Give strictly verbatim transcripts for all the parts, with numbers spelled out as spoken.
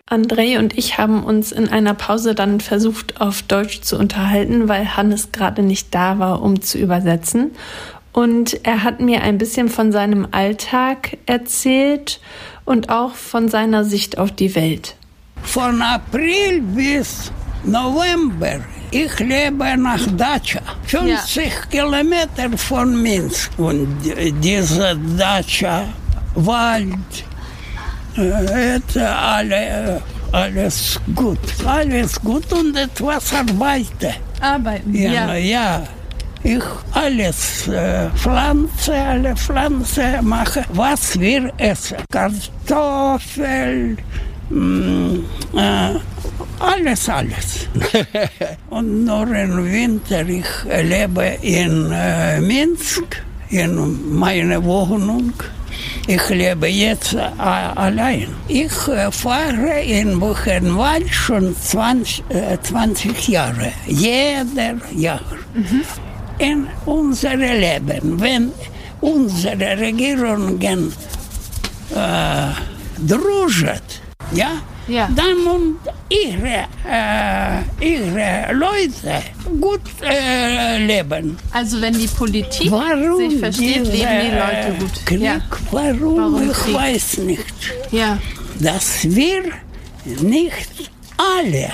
Andrei und ich haben uns in einer Pause dann versucht, auf Deutsch zu unterhalten, weil Hannes gerade nicht da war, um zu übersetzen. Und er hat mir ein bisschen von seinem Alltag erzählt und auch von seiner Sicht auf die Welt. Von April bis November, ich lebe nach Dacia, fünfzig ja. Kilometer von Minsk. Und diese Dacia, Wald, это alle, alles gut. Alles gut und etwas arbeite. Arbeiten, ja. Ja, ja. Ich alles äh, pflanze, alle Pflanzen mache, was wir essen. Kartoffel, mh, äh, alles, alles. Und nur im Winter, ich lebe in äh, Minsk, in meiner Wohnung. Ich lebe jetzt äh, allein. Ich äh, fahre in Buchenwald schon zwanzig, äh, zwanzig Jahre, jeder Jahr. Mhm. In unserem Leben, wenn unsere Regierungen äh, druschen, ja, ja, dann und ihre, äh, ihre Leute gut äh, leben. Also wenn die Politik warum sich versteht, diese, leben die Leute gut. Krieg, ja. Warum, warum ich Krieg? weiß nicht. Ja. Dass wir nicht alle,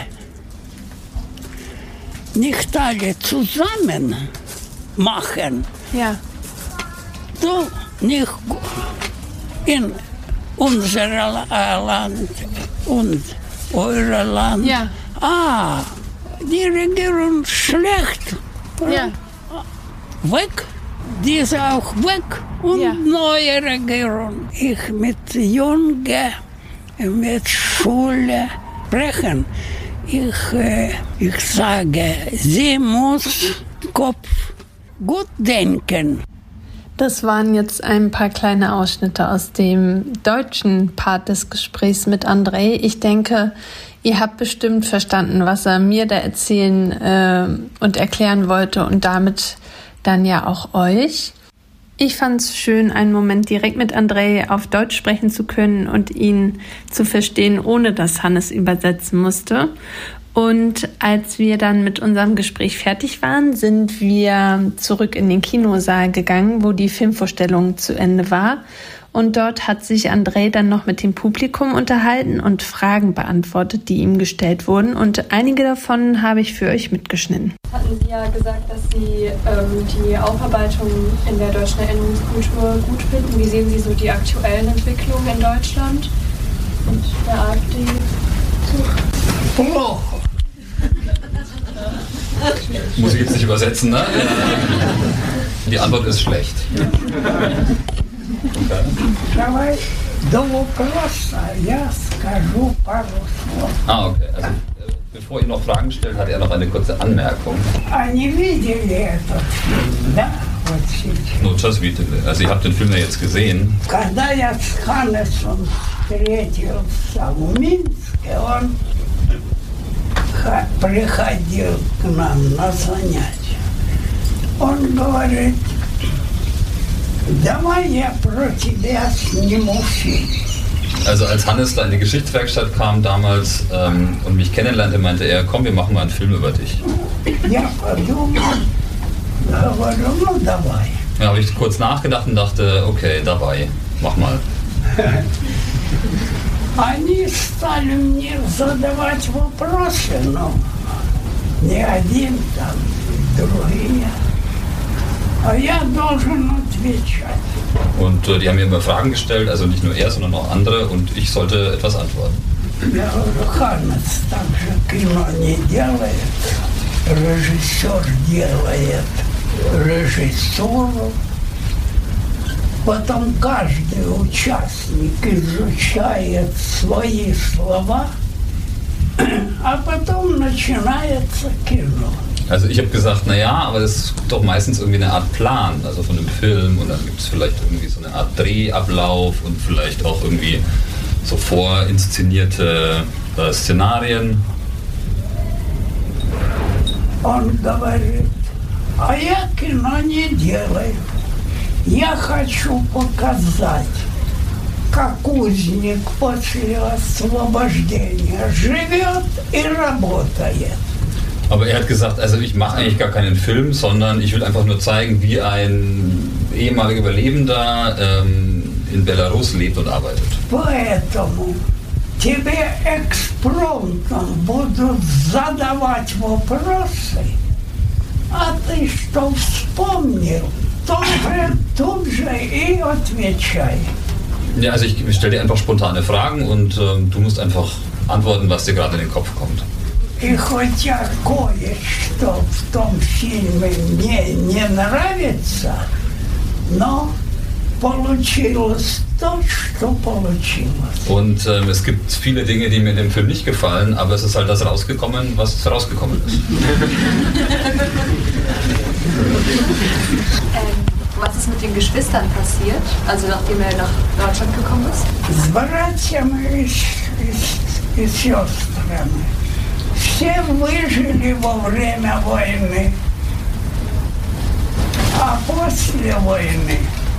nicht alle zusammen machen. Ja. So, nicht in unserem Land und eurem Land. Ja. Ah, die Regierung schlecht. Ja. Weg. Diese auch weg. Und ja. neue Regierung. Ich mit Jungen, mit Schule sprechen. Ich, äh, ich sage, sie muss Kopf gut denken. Das waren jetzt ein paar kleine Ausschnitte aus dem deutschen Part des Gesprächs mit Andrei. Ich denke, ihr habt bestimmt verstanden, was er mir da erzählen äh, und erklären wollte und damit dann ja auch euch. Ich fand es schön, einen Moment direkt mit Andrei auf Deutsch sprechen zu können und ihn zu verstehen, ohne dass Hannes übersetzen musste. Und als wir dann mit unserem Gespräch fertig waren, sind wir zurück in den Kinosaal gegangen, wo die Filmvorstellung zu Ende war. Und dort hat sich Andrei dann noch mit dem Publikum unterhalten und Fragen beantwortet, die ihm gestellt wurden. Und einige davon habe ich für euch mitgeschnitten. Hatten Sie ja gesagt, dass Sie ähm, die Aufarbeitung in der deutschen Erinnerungskultur gut finden. Wie sehen Sie so die aktuellen Entwicklungen in Deutschland und der AfD? Плохо. Muss ich jetzt nicht übersetzen, ne? Die Antwort ist schlecht. Okay. Давай до вопроса я скажу пару слов. Ah, okay. Also, bevor ihr noch Fragen stellt, hat er noch eine kurze Anmerkung. Они видели этот фильм, да? Вот сейчас. No, just видели. Also ihr habt den Film ja jetzt gesehen. Когда я с Ханнесом встретился в Минске, он приходил к нам на занятия. Он говорит, давай я про тебя сниму фильм. Also als Hannes da in die Geschichtswerkstatt kam damals ähm, und mich kennenlernte, meinte er, komm, wir machen mal einen Film über dich. Я подумал, говорю, ну давай. Ja, habe ich kurz nachgedacht und dachte, okay, dabei, mach mal. Они стали мне задавать вопросы, но не один там, другие. А я должен отвечать. Und äh, die haben mir immer Fragen gestellt, also nicht nur er, sondern auch andere, und ich sollte etwas antworten. Я говорю, Ханнес так же кино не делает, режиссер делает режиссуру. Потом каждый участник изучает свои слова, а потом начинается кино. Also ich habe gesagt, naja, aber das ist doch meistens irgendwie eine Art Plan, also von einem Film, und dann gibt es vielleicht irgendwie so eine Art Drehablauf und vielleicht auch irgendwie so vorinszenierte äh, Szenarien. Он говорит, а я кино не делаю. Я хочу показать, как узник после освобождения, живет и работает. Aber er hat gesagt, also ich mache eigentlich gar keinen Film, sondern ich will einfach nur zeigen, wie ein ehemaliger Überlebender ähm, in Belarus lebt und arbeitet. Поэтому тебе экспромтом будут задавать вопросы, а ты что вспомнил, тоже тут же и отвечай. Ja, also ich stelle dir einfach spontane Fragen und ähm, du musst einfach antworten, was dir gerade in den Kopf kommt. И хотя кое-что в том фильме мне не нравится, но получилось то, что получилось. Und ähm, es gibt viele Dinge, die mir in dem Film nicht gefallen, aber es ist halt das rausgekommen, was rausgekommen ist. ähm, was ist mit den Geschwistern passiert, also nachdem er nach Deutschland gekommen ist? С братьями и, и, и сестрами. Все выжили во время войны, а после войны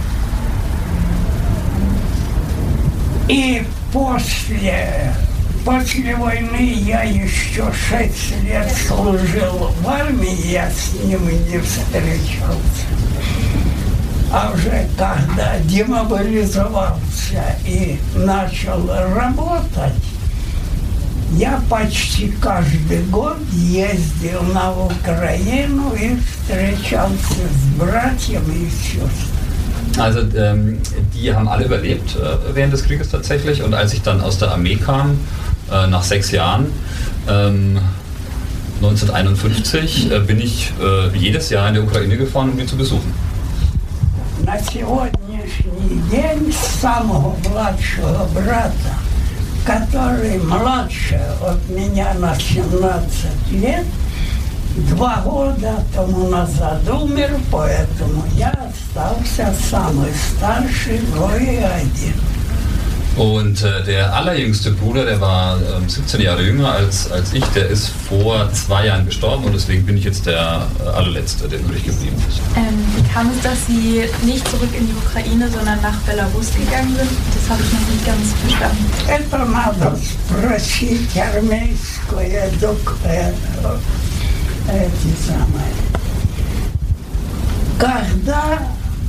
и после, после войны я еще шесть лет служил в армии, я с ними не встречался. А уже когда демобилизовался и начал работать, я почти каждый год ездил на Украину и встречался с братьями и сестрами. Also ähm, die haben alle überlebt äh, während des Krieges tatsächlich und als ich dann aus der Armee kam, äh, nach sechs Jahren, ähm, neunzehnhunderteinundfünfzig, äh, bin ich äh, jedes Jahr in die Ukraine gefahren, um die zu besuchen. На сегодняшний день самого младшего брата, который младше от меня на семнадцать лет, два года тому назад умер, поэтому я остался самый старший, но и один. Und äh, der allerjüngste Bruder, der war äh, siebzehn Jahre jünger als, als ich, der ist vor zwei Jahren gestorben und deswegen bin ich jetzt der äh, allerletzte, der übrig geblieben ist. Ähm, wie kam es, dass Sie nicht zurück in die Ukraine, sondern nach Belarus gegangen sind? Das habe ich noch nicht ganz verstanden. Это надо спросить армейское док... э, эти самые. Когда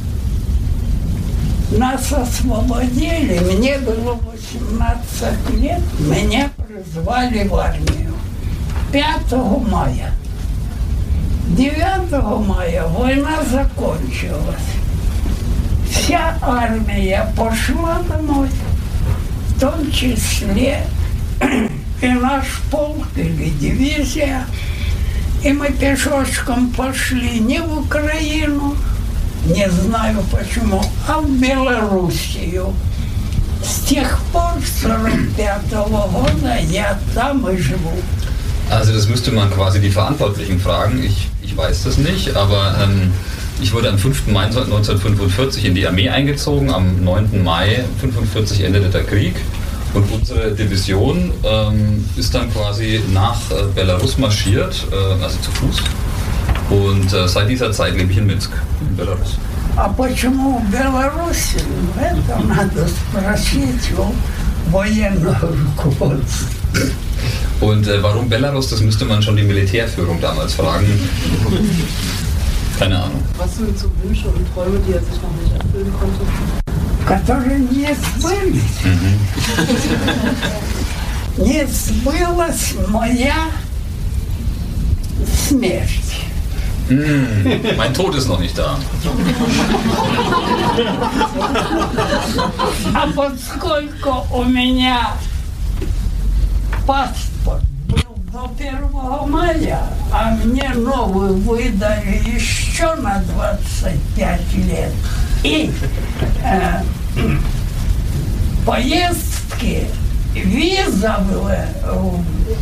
нас освободили, мне было восемнадцать лет, меня призвали в армию пятого мая. девятого мая война закончилась. Вся армия пошла домой, в том числе и наш полк или дивизия. И мы пешочком пошли не в Украину, не знаю почему, а в Белоруссию. С тех пор, с сорок пятого года, я там и живу. Also das müsste man quasi die Verantwortlichen fragen, ich, ich weiß das nicht, aber ähm, ich wurde am fünften Mai neunzehnhundertfünfundvierzig in die Armee eingezogen, am neunten Mai neunzehnhundertfünfundfünfzig endete der Krieg. Und unsere Division ähm, ist dann quasi nach äh, Belarus marschiert, äh, also zu Fuß. Und äh, seit dieser Zeit lebe ich in Minsk, in Belarus. А почему в Беларуси? Это надо спросить у военного руководства. Und äh, warum Belarus, das müsste man schon die Militärführung damals fragen. Keine Ahnung. Was sind so Wünsche und Träume, die er sich noch nicht erfüllen konnte? Которые не сбылись. Не сбылась моя смерть. Mm, mein Tod ist noch nicht da. А поскольку у меня паспорт был до первого мая, а мне новый выдали еще на двадцать пять лет, и э, поездки, виза была в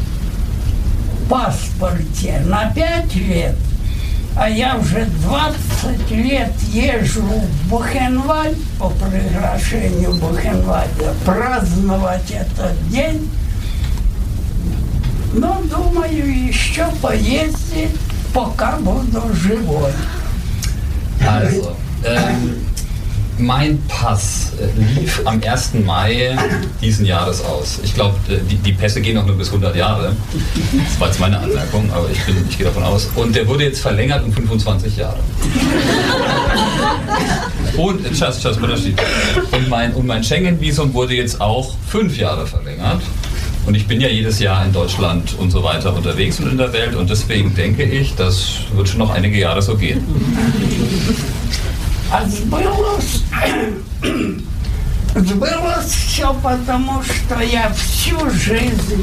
паспорте на пять лет, а я уже двадцать лет езжу в Бухенвальд по приглашению Бухенвальда праздновать этот день. Но думаю, еще поездить, пока буду живой. Also, ähm, mein Pass äh, lief am ersten Mai diesen Jahres aus. Ich glaube, die, die Pässe gehen noch nur bis hundert Jahre. Das war jetzt meine Anmerkung, aber ich, bin, ich gehe davon aus. Und der wurde jetzt verlängert um fünfundzwanzig Jahre. Und, Schatz, Schatz, und mein, und mein Schengen-Visum wurde jetzt auch fünf Jahre verlängert. Und ich bin ja jedes Jahr in Deutschland und so weiter unterwegs und in der Welt. Und deswegen denke ich, das wird schon noch einige Jahre so gehen. А сбылось, сбылось все потому, что я всю жизнь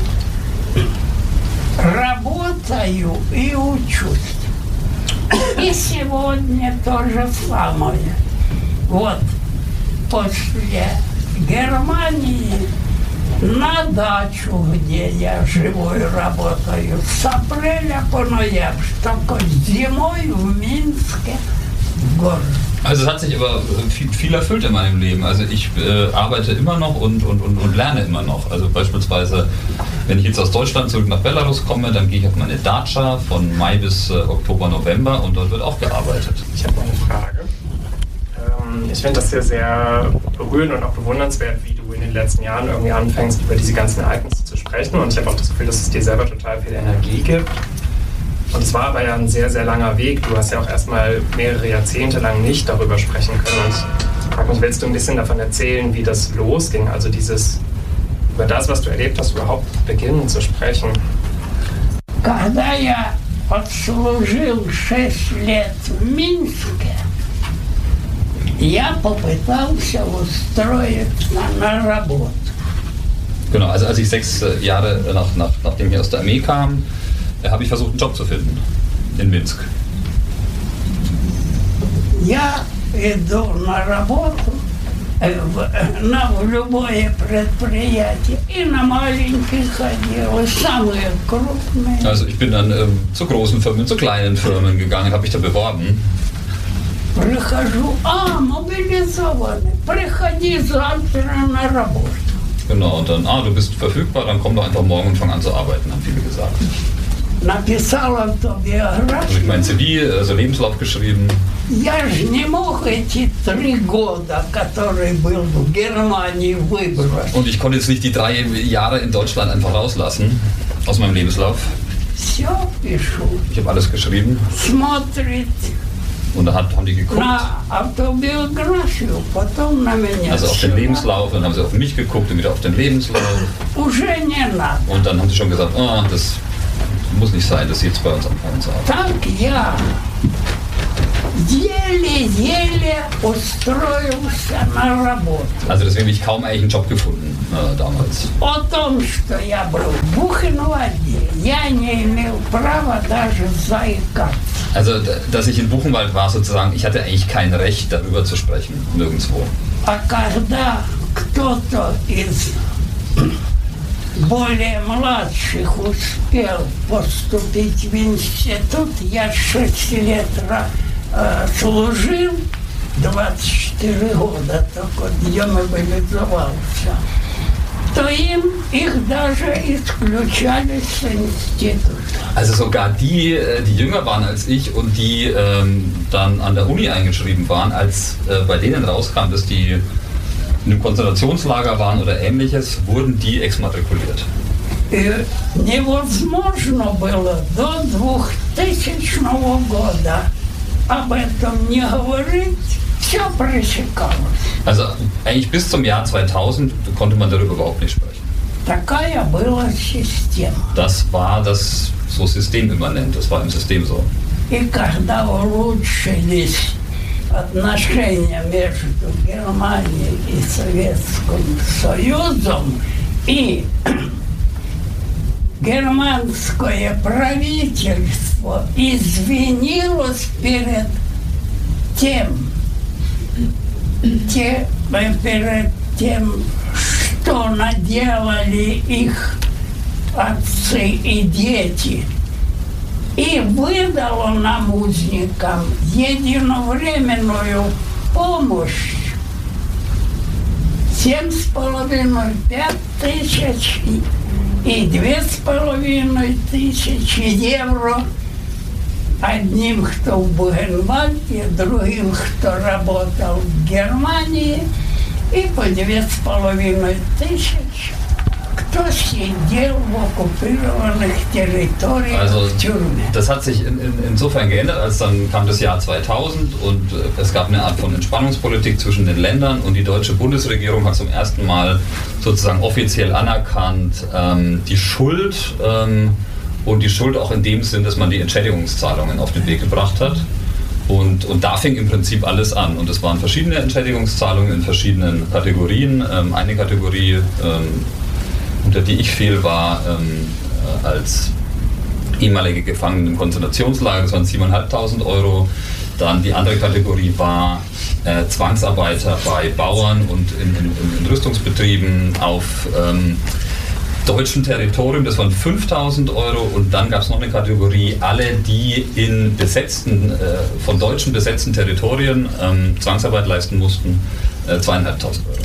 работаю и учусь. И сегодня то же самое. Вот после Германии на дачу, где я живу и работаю, с апреля по ноябрь, только зимой в Минске, в городе. Also es hat sich aber viel, viel erfüllt in meinem Leben. Also ich äh, arbeite immer noch und, und, und, und lerne immer noch. Also beispielsweise, wenn ich jetzt aus Deutschland zurück nach Belarus komme, dann gehe ich auf meine Datscha von Mai bis äh, Oktober, November und dort wird auch gearbeitet. Ich habe eine Frage. Ähm, ich finde das sehr, sehr berührend und auch bewundernswert, wie du in den letzten Jahren irgendwie anfängst, über diese ganzen Ereignisse zu sprechen. Und ich habe auch das Gefühl, dass es dir selber total viel Energie gibt. Und es war aber ja ein sehr, sehr langer Weg. Du hast ja auch erstmal mehrere Jahrzehnte lang nicht darüber sprechen können. Und ich frage mich, willst du ein bisschen davon erzählen, wie das losging? Also dieses, über das, was du erlebt hast, überhaupt beginnen zu sprechen. Когда я отслужил шесть лет в Минске, я попытался устроиться на работу. Genau, also als ich sechs Jahre nach, nach, nachdem ich aus der Armee kam, habe ich versucht, einen Job zu finden in Minsk. Я иду на работу на любое предприятие, и на маленькие ходил, и самые крупные. Also ich bin dann ähm, zu großen Firmen, zu kleinen Firmen gegangen, habe mich da beworben. Прихожу, а, мобилизованный, приходи завтра на работу. Genau, und dann, ah, du bist verfügbar, dann komm doch einfach morgen und fang an zu arbeiten, haben viele gesagt. Написала автобиографию. Habe ich mein C V, also Lebenslauf geschrieben. Я же не мог эти три года, которые был в Германии, выбрать. Und ich konnte jetzt nicht die drei Jahre in Deutschland einfach rauslassen aus meinem Lebenslauf. Все пишу. Ich habe alles geschrieben. Смотрит Und da hat, haben die geguckt. на автобиографию, потом на меня. Also auf den Lebenslauf, dann haben sie auf mich geguckt und wieder auf den Lebenslauf. Уже не надо. Und dann haben sie schon gesagt, oh, das muss nicht sein, dass sie jetzt bei uns anfangen zu arbeiten. Так я еле-еле устроился на работу. Also deswegen habe ich kaum eigentlich einen Job gefunden äh, damals. О том, что я был в Бухенвальде, я не имел права даже заикаться. Also, dass ich in Buchenwald war sozusagen, ich hatte eigentlich kein Recht, darüber zu sprechen, nirgendwo. А когда кто-то из более младших успел поступить в институт, я шесть лет э, служил, двадцать четыре года, только демобилизовался, то им их даже исключали с института. Also sogar die, die jünger waren als ich und die ähm, dann an der Uni eingeschrieben waren, als äh, bei denen rauskam, dass die in einem Konzentrationslager waren oder ähnliches, wurden die exmatrikuliert. И невозможно было до двухтысячного года об этом не говорить, все пресекалось. Also eigentlich bis zum Jahr zweitausend konnte man darüber überhaupt nicht sprechen. Такая была система. Das war das so systemimmanent, das war im System so. И когда улучшились отношения между Германией и Советским Союзом, и германское правительство извинилось перед тем, те, перед тем, что наделали их отцы и дети, и выдало нам, узникам, единовременную помощь семь с половиной, пять тысяч и, и две с половиной тысячи евро одним, кто в Бугенвальде, другим, кто работал в Германии, и по две с половиной тысяч, кто сидел в оккупированных территориях also, в тюрьме. Das hat sich in, in, insofern geändert, als dann kam das Jahr zweitausend und äh, es gab eine Art von Entspannungspolitik zwischen den Ländern und die deutsche Bundesregierung hat zum ersten Mal sozusagen offiziell anerkannt ähm, die Schuld ähm, und die Schuld auch in dem Sinn, dass man die Entschädigungszahlungen auf den Weg gebracht hat. Und, und da fing im Prinzip alles an. Und es waren verschiedene Entschädigungszahlungen in verschiedenen Kategorien. Ähm, eine Kategorie, ähm, unter die ich fiel, war ähm, äh, als ehemalige Gefangene im Konzentrationslager, das waren siebentausendfünfhundert Euro. Dann die andere Kategorie war äh, Zwangsarbeiter bei Bauern und in, in, in Rüstungsbetrieben auf ähm, deutschen Territorium, das waren fünftausend Euro. Und dann gab es noch eine Kategorie, alle, die in besetzten, äh, von Deutschen besetzten Territorien ähm, Zwangsarbeit leisten mussten, äh, zweieinhalbtausend Euro.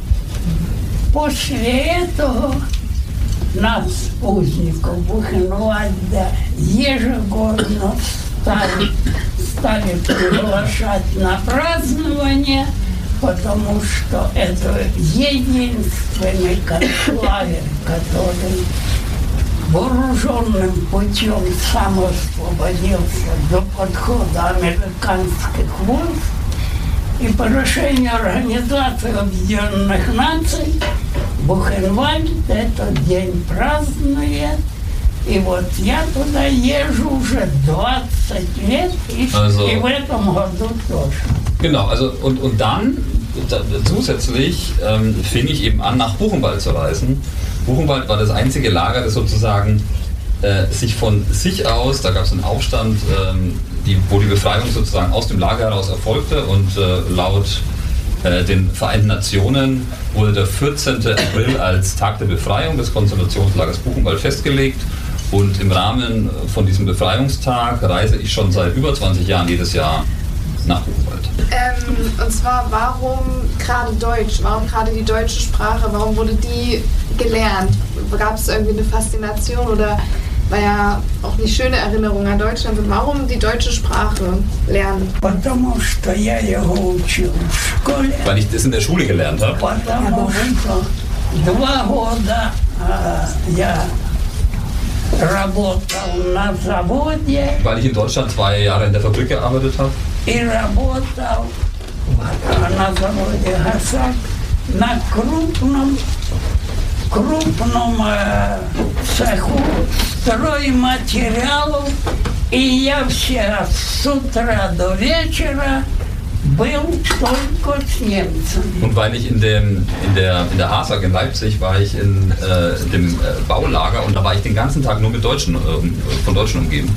После этого нас, узников Бухенвальда, ежегодно стали, стали приглашать на празднование, потому что это единственный концлагерь, который вооруженным путем сам освободился до подхода американских войск. И по решению Организации Объединенных Наций Бухенвальд этот день празднует. И вот я туда езжу уже двадцать лет, и, also, и в этом году тоже. Genau, also und, und dann da, zusätzlich ähm, fing ich eben an, nach Buchenwald zu reisen. Buchenwald war das einzige Lager, das sozusagen äh, sich von sich aus, da gab es einen Aufstand, ähm, die, wo die Befreiung sozusagen aus dem Lager heraus erfolgte und äh, laut äh, den Vereinten Nationen wurde der vierzehnten April als Tag der Befreiung des Konzentrationslagers Buchenwald festgelegt. Und im Rahmen von diesem Befreiungstag reise ich schon seit über zwanzig Jahren jedes Jahr nach Buchenwald. Ähm, und zwar, warum gerade Deutsch? Warum gerade die deutsche Sprache? Warum wurde die gelernt? Gab es irgendwie eine Faszination oder war ja auch nicht schöne Erinnerungen an Deutschland? Und warum die deutsche Sprache lernen? Потому что я его учил в школе. Weil ich das in der Schule gelernt habe. Потому что два года я работал на заводе. Weil ich in Deutschland zwei Jahre in der Fabrik gearbeitet habe. И работал на заводе «Гасак» на крупном, крупном э, цеху стройматериалов. И я все с утра до вечера был только с немцами. Und weil ich in, dem, in der, in der Hasag in Leipzig war ich in, äh, in dem äh, Baulager und da war ich den ganzen Tag nur mit Deutschen, äh, von Deutschen umgeben.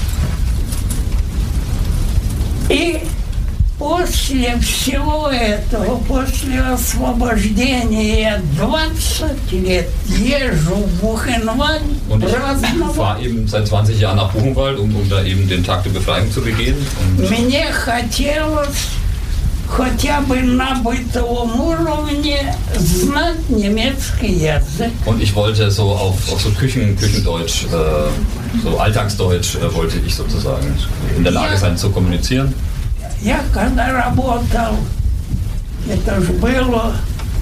И после всего этого, после освобождения, я двадцать лет езжу в Buchenwald. Und ich fahre eben seit zwanzig Jahren nach Buchenwald, um, um da eben den Tag der Befreiung zu begehen. Und мне хотелось хотя бы на бытовом уровне знать немецкий язык. Und ich wollte so auf, auf so Küchen, Küchendeutsch, äh, so Alltagsdeutsch äh, wollte ich sozusagen in der Lage sein zu kommunizieren. Я когда работал, это ж было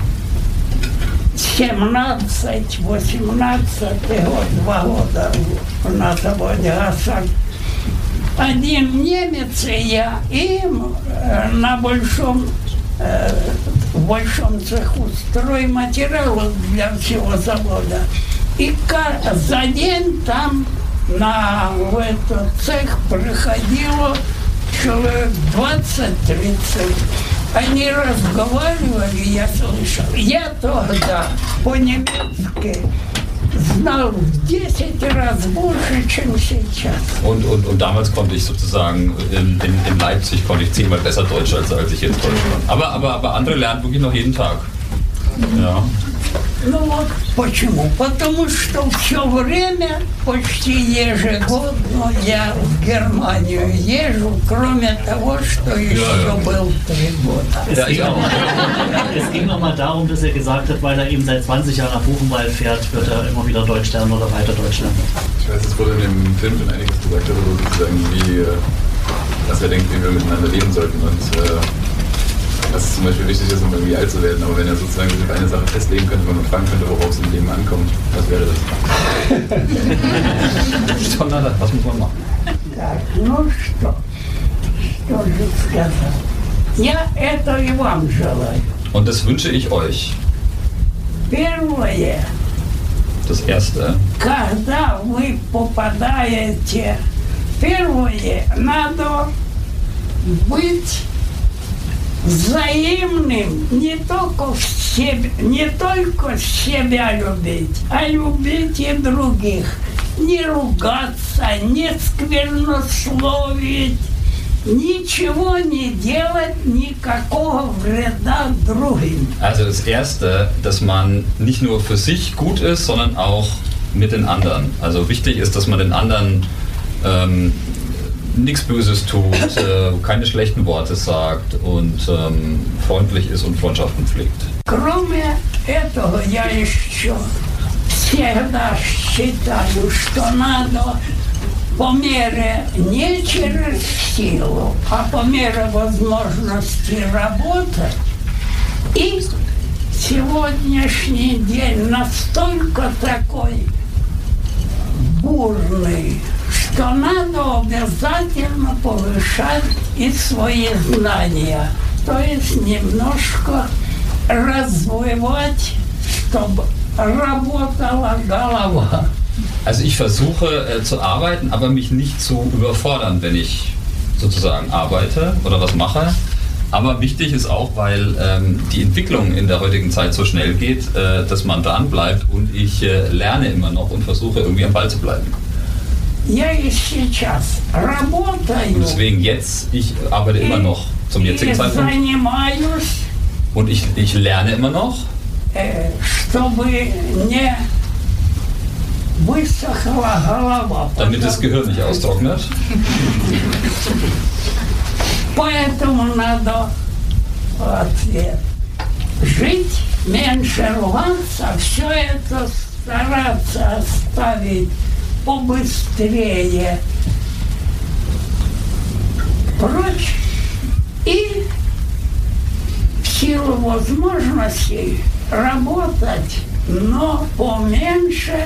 семнадцать восемнадцатый год, два года на заводе «Гасак». Один немец и я, им на большом, э, в большом цеху стройматериалов для всего завода. И за день там на в этот цех приходило человек двадцать-тридцать. Они разговаривали, я слышал. Я тогда по-немецки знал в десять раз больше, чем сейчас. Und, und, und damals konnte ich sozusagen in, in, in Leipzig konnte ich zehnmal besser Deutsch, als, als ich jetzt Deutsch kann. Aber, aber, aber andere lernen wirklich noch jeden Tag. Ja. Ну вот почему? Потому что все время, почти ежегодно я в Германию езжу, кроме того, что еще ja, ja. был три года. Es, ging auch, es ging nochmal darum, dass er gesagt hat, weil er eben seit zwanzig Jahren nach Buchenwald fährt, wird er immer wieder Deutsch lernen oder weiter Deutsch lernen. weiß, es wurde in dem Film schon einiges gesagt, darüber sozusagen, wie, dass wir denken, wie wir miteinander leben sollten und äh, dass es zum Beispiel wichtig ist, um irgendwie alt zu werden. Aber wenn er sozusagen sich auf eine Sache festlegen könnte, wenn man fragen könnte, worauf es im Leben ankommt, was wäre das? Was muss man machen? Так, ну что? Что же сказать? Я это и вам желаю. Und das wünsche ich euch. Первое. Das Erste. Когда вы попадаете, первое, надо быть взаимным, не только в себе, не только себя любить, а любить и других. Не ругаться, не сквернословить, nичего не делать, никакого вреда другим. Also das Erste, dass man nicht nur für sich gut ist, sondern auch mit den anderen. Also wichtig ist, dass man den anderen ähm, nichts Böses tut, äh, keine schlechten Worte sagt und ähm, freundlich ist und Freundschaften pflegt. Кроме этого, я еще всегда считаю, что надо по мере не через силу, а по мере возможности работать. И сегодняшний день настолько такой бурный, что надо обязательно повышать и свои знания. То есть немножко развивать, чтобы работала голова. Also ich versuche äh, zu arbeiten, aber mich nicht zu überfordern, wenn ich sozusagen arbeite oder was mache. Aber wichtig ist auch, weil ähm, die Entwicklung in der heutigen Zeit so schnell geht, äh, dass man dran bleibt und ich äh, lerne immer noch und versuche irgendwie am Ball zu bleiben. Я и сейчас работаю. Und deswegen jetzt, ich arbeite immer noch zum jetzigen Zeitpunkt. Und ich, ich lerne immer noch. Äh, чтобы не высохла голова. Damit das Gehirn nicht austrocknet. Поэтому надо ответ. Жить, меньше ругаться, все это стараться оставить побыстрее прочь и в силу возможностей работать, но поменьше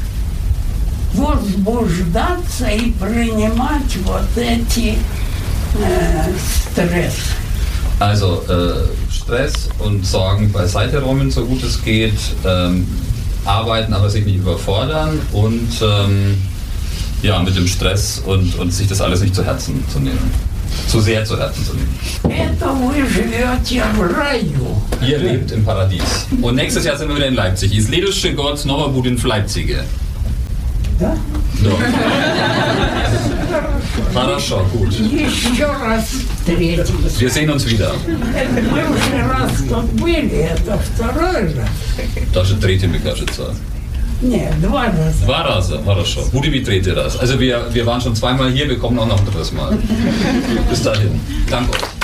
возбуждаться и принимать вот эти äh, Stress. Also äh, Stress und Sorgen beiseite räumen, so gut es geht, ähm, arbeiten, aber sich nicht überfordern und ähm, ja, mit dem Stress und, und sich das alles nicht zu Herzen zu nehmen. Zu sehr zu Herzen zu nehmen. Ihr lebt im Paradies. Und nächstes Jahr sind wir wieder in Leipzig. I следующий год снова будем в Leipziге. Да? Да. Хорошо, gut. Еще раз встретимся. Wir sehen uns wieder. Мы уже раз тут были, это второй раз. Даже третий, мне кажется. Нет, два раза. Два раза, хорошо. Будем и третий раз. Also wir, wir waren schon zweimal hier, wir kommen auch noch ein drittes Mal. Bis dahin. Danke euch.